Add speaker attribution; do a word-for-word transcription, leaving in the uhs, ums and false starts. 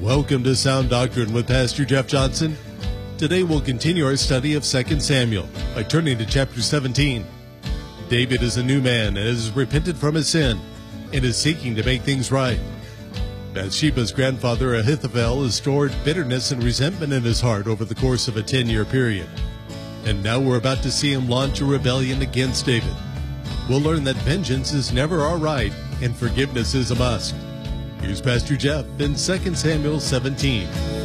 Speaker 1: Welcome to Sound Doctrine with Pastor Jeff Johnson. Today we'll continue our study of Second Samuel by turning to chapter seventeen. David is a new man and has repented from his sin and is seeking to make things right. Bathsheba's grandfather Ahithophel has stored bitterness and resentment in his heart over the course of a ten-year period. And now we're about to see him launch a rebellion against David. We'll learn that vengeance is never our right and forgiveness is a must. Here's Pastor Jeff in Second Samuel seventeen.